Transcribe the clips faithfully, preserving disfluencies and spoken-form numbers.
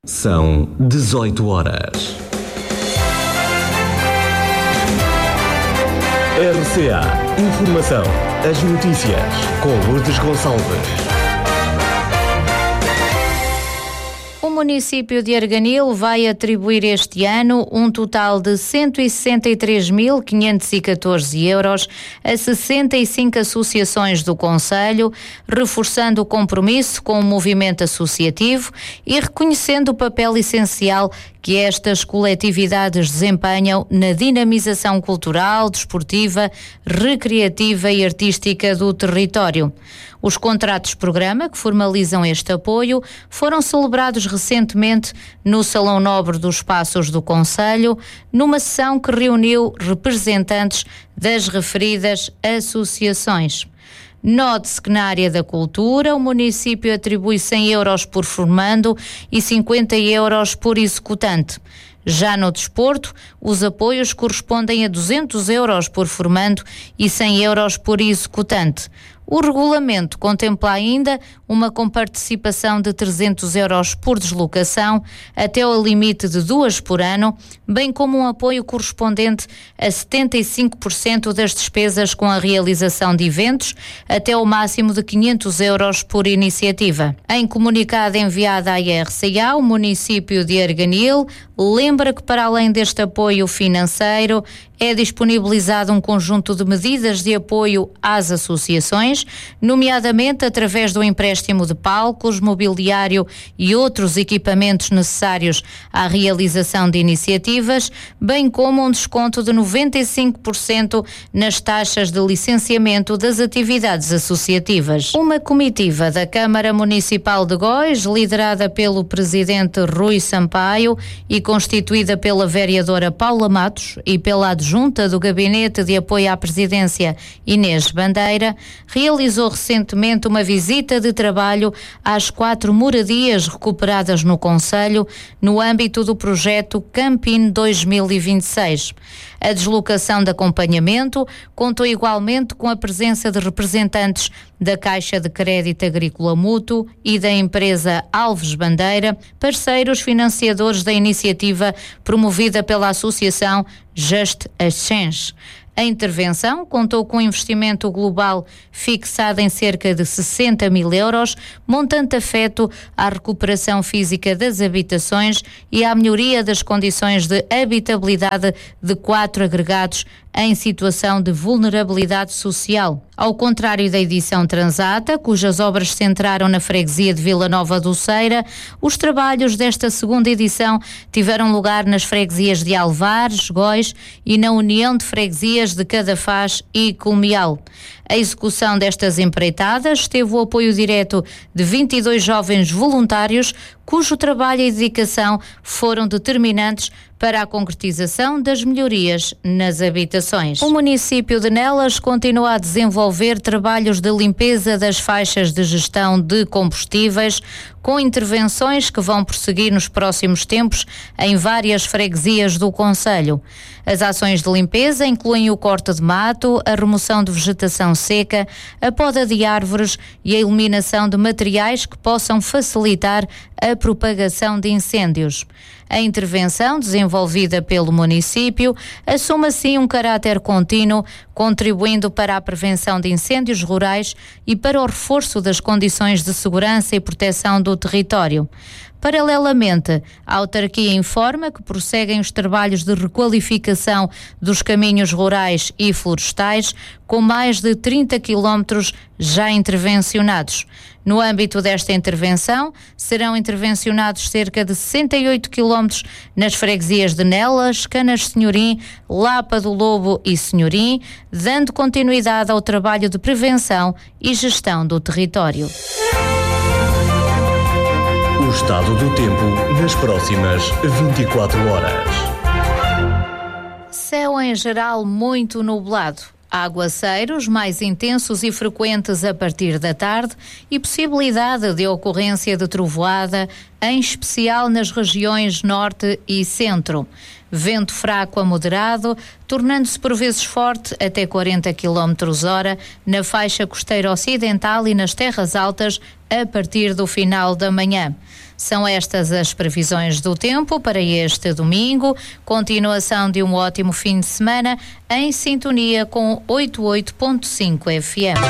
São dezoito horas. R C A Informação. As notícias com Lourdes Gonçalves. O município de Arganil vai atribuir este ano um total de cento e sessenta e três mil quinhentos e catorze euros a sessenta e cinco associações do concelho, reforçando o compromisso com o movimento associativo e reconhecendo o papel essencial que estas coletividades desempenham na dinamização cultural, desportiva, recreativa e artística do território. Os contratos-programa que formalizam este apoio foram celebrados recentemente no Salão Nobre dos Passos do Concelho, numa sessão que reuniu representantes das referidas associações. Note-se que na área da cultura o município atribui cem euros por formando e cinquenta euros por executante. Já no desporto, os apoios correspondem a duzentos euros por formando e cem euros por executante. O regulamento contempla ainda uma comparticipação de trezentos euros por deslocação até ao limite de duas por ano, bem como um apoio correspondente a setenta e cinco por cento das despesas com a realização de eventos até ao máximo de quinhentos euros por iniciativa. Em comunicado enviado à R C A, o município de Arganil lembra que, para além deste apoio financeiro, é disponibilizado um conjunto de medidas de apoio às associações, nomeadamente através do empréstimo de palcos, mobiliário e outros equipamentos necessários à realização de iniciativas, bem como um desconto de noventa e cinco por cento nas taxas de licenciamento das atividades associativas. Uma comitiva da Câmara Municipal de Góis, liderada pelo presidente Rui Sampaio e constituída pela vereadora Paula Matos e pela adjunta do Gabinete de Apoio à Presidência Inês Bandeira, realizou recentemente uma visita de trabalho às quatro moradias recuperadas no concelho no âmbito do projeto Campin dois mil e vinte e seis. A deslocação de acompanhamento contou igualmente com a presença de representantes da Caixa de Crédito Agrícola Mútuo e da empresa Alves Bandeira, parceiros financiadores da iniciativa promovida pela Associação Just a Change. A intervenção contou com um investimento global fixado em cerca de sessenta mil euros, montante afeto à recuperação física das habitações e à melhoria das condições de habitabilidade de quatro agregados em situação de vulnerabilidade social. Ao contrário da edição transata, cujas obras se centraram na freguesia de Vila Nova do Ceira, os trabalhos desta segunda edição tiveram lugar nas freguesias de Alvares, Góis e na União de Freguesias de Cadafaz e Culmial. A execução destas empreitadas teve o apoio direto de vinte e dois jovens voluntários, cujo trabalho e dedicação foram determinantes para a concretização das melhorias nas habitações. O município de Nelas continua a desenvolver trabalhos de limpeza das faixas de gestão de combustíveis, com intervenções que vão prosseguir nos próximos tempos em várias freguesias do concelho. As ações de limpeza incluem o corte de mato, a remoção de vegetação seca, a poda de árvores e a eliminação de materiais que possam facilitar a propagação de incêndios. A intervenção, desenvolvida pelo município, assume assim um caráter contínuo, contribuindo para a prevenção de incêndios rurais e para o reforço das condições de segurança e proteção do território. Paralelamente, a autarquia informa que prosseguem os trabalhos de requalificação dos caminhos rurais e florestais, com mais de trinta quilómetros já intervencionados. No âmbito desta intervenção, serão intervencionados cerca de sessenta e oito quilómetros nas freguesias de Nelas, Canas Senhorim, Lapa do Lobo e Senhorim, dando continuidade ao trabalho de prevenção e gestão do território. O estado do tempo nas próximas vinte e quatro horas. Céu em geral muito nublado. Aguaceiros mais intensos e frequentes a partir da tarde e possibilidade de ocorrência de trovoada, em especial nas regiões norte e centro. Vento fraco a moderado, tornando-se por vezes forte até quarenta quilómetros hora na faixa costeira ocidental e nas terras altas a partir do final da manhã. São estas as previsões do tempo para este domingo. Continuação de um ótimo fim de semana em sintonia com oitenta e oito ponto cinco F M.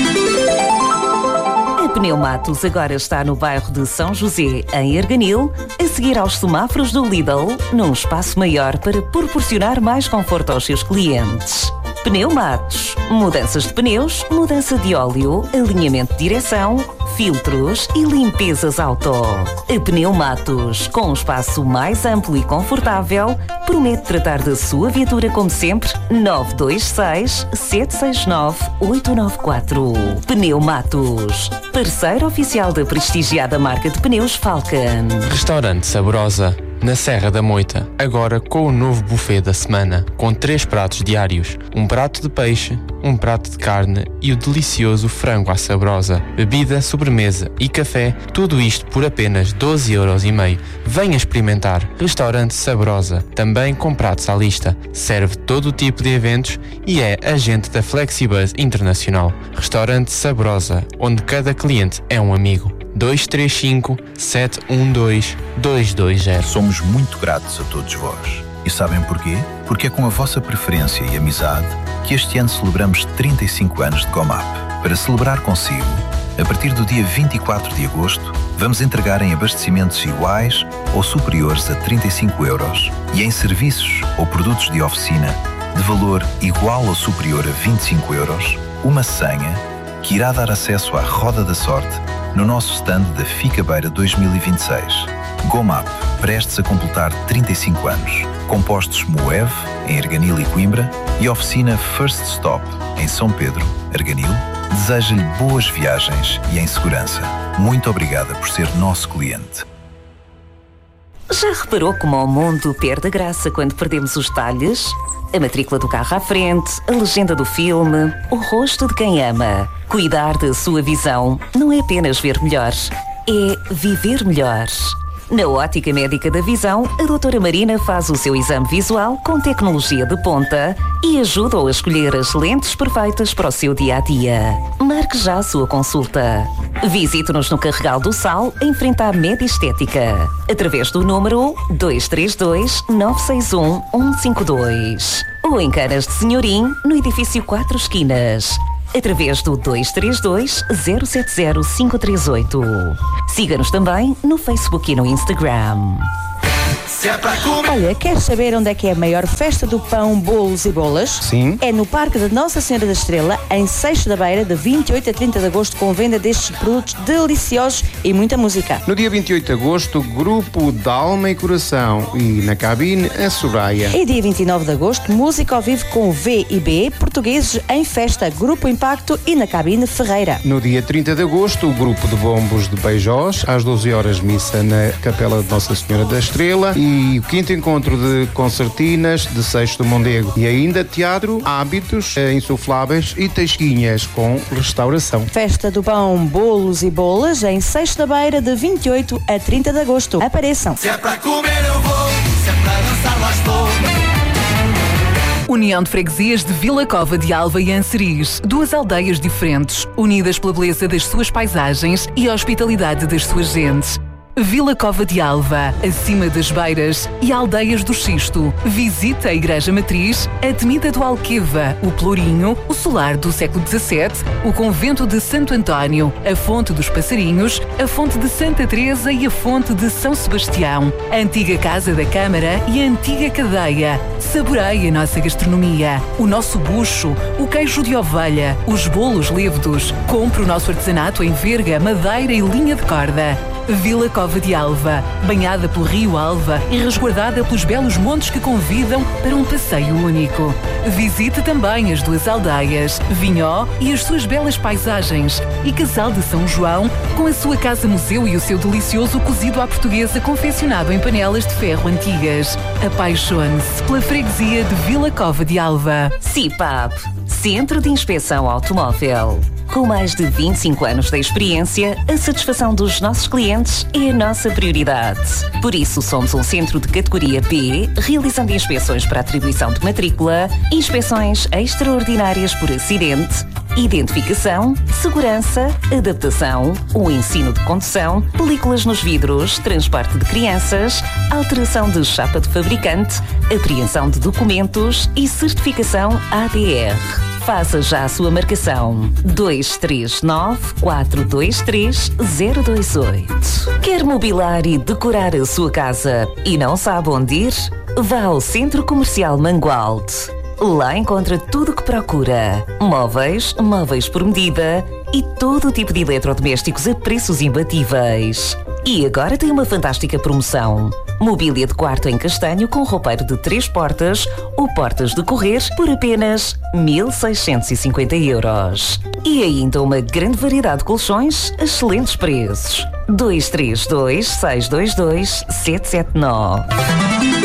A Pneumatos agora está no bairro de São José, em Arganil, a seguir aos semáforos do Lidl, num espaço maior para proporcionar mais conforto aos seus clientes. Pneumatos, mudanças de pneus, mudança de óleo, alinhamento de direção, filtros e limpezas auto. A Pneumatos, com um espaço mais amplo e confortável, promete tratar da sua viatura como sempre. Nove dois seis, sete seis nove, oito nove quatro. Pneumatos, parceiro oficial da prestigiada marca de pneus Falcon. Restaurante Saborosa, na Serra da Moita, agora com o novo buffet da semana, com três pratos diários, um prato de peixe, um prato de carne e o delicioso frango à saborosa, bebida, sobremesa e café, tudo isto por apenas doze euros e meio. Venha experimentar. Restaurante Saborosa, também com pratos à lista, serve todo o tipo de eventos e é agente da Flexibus Internacional. Restaurante Saborosa, onde cada cliente é um amigo. dois três cinco, sete um dois, dois dois zero. Somos muito gratos a todos vós. E sabem porquê? Porque é com a vossa preferência e amizade que este ano celebramos trinta e cinco anos de GOMAP. Para celebrar consigo, a partir do dia vinte e quatro de agosto, vamos entregar em abastecimentos iguais ou superiores a trinta e cinco euros e em serviços ou produtos de oficina de valor igual ou superior a vinte e cinco euros, uma senha que irá dar acesso à Roda da Sorte no nosso stand da Ficabeira dois mil e vinte e seis. GOMAP, prestes a completar trinta e cinco anos. Compostos Moev, em Arganil e Coimbra, e oficina First Stop, em São Pedro, Arganil, deseja-lhe boas viagens e em segurança. Muito obrigada por ser nosso cliente. Já reparou como o mundo perde a graça quando perdemos os detalhes? A matrícula do carro à frente, a legenda do filme, o rosto de quem ama. Cuidar da sua visão não é apenas ver melhor, é viver melhor. Na Ótica Médica da Visão, a doutora Marina faz o seu exame visual com tecnologia de ponta e ajuda-o a escolher as lentes perfeitas para o seu dia-a-dia. Marque já a sua consulta. Visite-nos no Carregal do Sal, em frente à Média Estética, através do número dois três dois, nove seis um, um cinco dois. Ou em Canas de Senhorim, no edifício Quatro Esquinas, através do dois três dois, zero sete zero, cinco três oito. Siga-nos também no Facebook e no Instagram. Olha, queres saber onde é que é a maior festa do pão, bolos e bolas? Sim. É no Parque da Nossa Senhora da Estrela, em Seixo da Beira, de vinte e oito a trinta de agosto, com venda destes produtos deliciosos e muita música. No dia vinte e oito de agosto, grupo de Alma e Coração e na cabine a Soraya. E dia vinte e nove de agosto, música ao vivo com V e B, portugueses em festa, Grupo Impacto e na cabine Ferreira. No dia trinta de agosto, o grupo de bombos de Beijós, às doze horas, missa na Capela de Nossa Senhora da Estrela e o quinto encontro de concertinas de Seixo do Mondego. E ainda teatro, hábitos, insufláveis e tasquinhas com restauração. Festa do pão, bolos e bolas em Seixo da Beira, de vinte e oito a trinta de agosto. Apareçam. Se é para comer eu vou, se é para dançar lá estou. União de Freguesias de Vila Cova de Alva e Anseriz, duas aldeias diferentes, unidas pela beleza das suas paisagens e a hospitalidade das suas gentes. Vila Cova de Alva, acima das Beiras e Aldeias do Xisto. Visita a Igreja Matriz, a Temida do Alqueva, o Pelourinho, o Solar do século dezassete, o Convento de Santo António, a Fonte dos Passarinhos, a Fonte de Santa Teresa e a Fonte de São Sebastião, a antiga Casa da Câmara e a antiga Cadeia. Saboreie a nossa gastronomia, o nosso bucho, o queijo de ovelha, os bolos lévedos. Compre o nosso artesanato em verga, madeira e linha de corda. Vila Cova de Alva, banhada pelo Rio Alva e resguardada pelos belos montes que convidam para um passeio único. Visite também as duas aldeias, Vinhó e as suas belas paisagens, e Casal de São João, com a sua casa-museu e o seu delicioso cozido à portuguesa confeccionado em panelas de ferro antigas. Apaixone-se pela freguesia de Vila Cova de Alva. C I P A P, Centro de Inspeção Automóvel. Com mais de vinte e cinco anos de experiência, a satisfação dos nossos clientes é a nossa prioridade. Por isso, somos um centro de categoria B, realizando inspeções para atribuição de matrícula, inspeções extraordinárias por acidente, identificação, segurança, adaptação, o ensino de condução, películas nos vidros, transporte de crianças, alteração de chapa de fabricante, apreensão de documentos e certificação A D R. Faça já a sua marcação. dois três nove, quatro dois três, zero dois oito. Quer mobilar e decorar a sua casa e não sabe onde ir? Vá ao Centro Comercial Mangualde. Lá encontra tudo o que procura. Móveis, móveis por medida e todo o tipo de eletrodomésticos a preços imbatíveis. E agora tem uma fantástica promoção. Mobília de quarto em castanho com roupeiro de três portas ou portas de correr por apenas mil seiscentos e cinquenta euros. E ainda uma grande variedade de colchões a excelentes preços. dois três dois, seis dois dois, sete sete nove.